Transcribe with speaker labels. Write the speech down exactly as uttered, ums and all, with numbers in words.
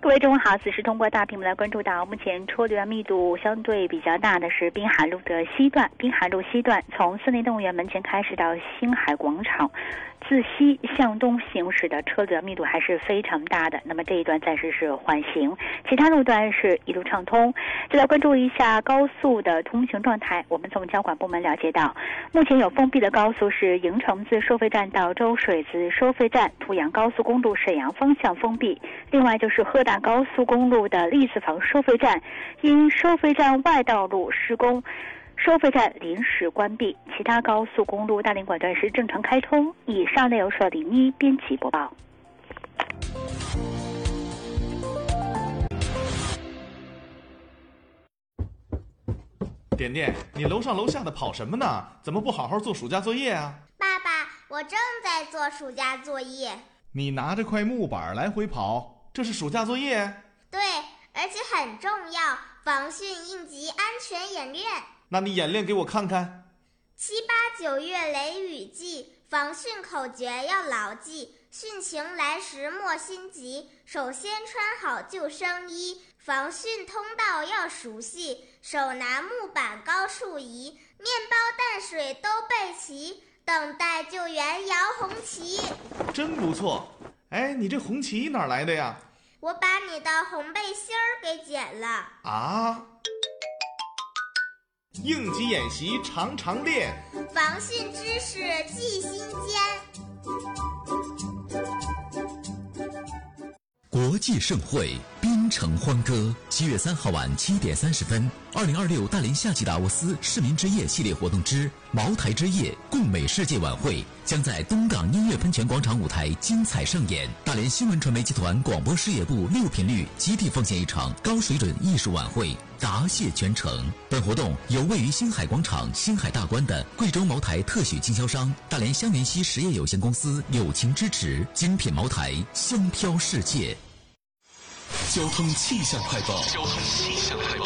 Speaker 1: 各位中午好，此时通过大屏幕来关注到，目前车流量密度相对比较大的是滨海路的西段。滨海路西段从森林动物园门前开始到星海广场，自西向东行驶的车流量密度还是非常大的。那么这一段暂时是缓行，其他路段是一路畅通。再来关注一下高速的通行状态。我们从交管部门了解到，目前有封闭的高速是营城自收费站到周水子收费站，濮阳高速公路沈阳方向封闭。另外就是河大高速公路的栗子坊收费站，因收费站外道路施工，收费站临时关闭。其他高速公路大连管段是正常开通。以上内容是李妮编辑播报。
Speaker 2: 点点，你楼上楼下的跑什么呢？怎么不好好做暑假作业啊？
Speaker 3: 爸爸，我正在做暑假作业。
Speaker 2: 你拿着块木板来回跑，这是暑假作业？
Speaker 3: 对，而且很重要，防汛应急安全演练。
Speaker 2: 那你演练给我看看。
Speaker 3: 七八九月雷雨季，防汛口诀要牢记，汛情来时莫心急，首先穿好救生衣，防汛通道要熟悉，手拿木板高处移，面包淡水都备齐，等待救援摇红旗。
Speaker 2: 真不错。哎，你这红旗哪来的呀？
Speaker 3: 我把你的红背心儿给剪了。
Speaker 2: 啊？应急演习常常练，
Speaker 3: 防汛知识记心间。
Speaker 4: 国际盛会，滨城欢歌，七月三号晚七点三十分，二零二六大连夏季达沃斯市民之夜系列活动之茅台之夜共美世界晚会将在东港音乐喷泉广场舞台精彩上演。大连新闻传媒集团广播事业部六频率集体奉献一场高水准艺术晚会，答谢全程。本活动由位于星海广场星海大观的贵州茅台特许经销商大连香橼溪实业有限公司友情支持，精品茅台，香飘世界。
Speaker 5: 交通气象快报。
Speaker 6: 交通气象快报。